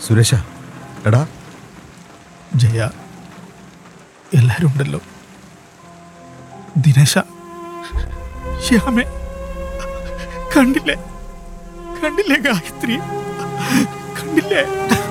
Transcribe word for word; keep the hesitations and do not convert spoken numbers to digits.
സുരേഷ, എടാ. ജയ, എല്ലാരും ഉണ്ടല്ലോ. ദിനേശ, ശ്യാമേ, കണ്ടില്ലേ കണ്ടില്ലേ ഗായത്രി, കണ്ടില്ലേ?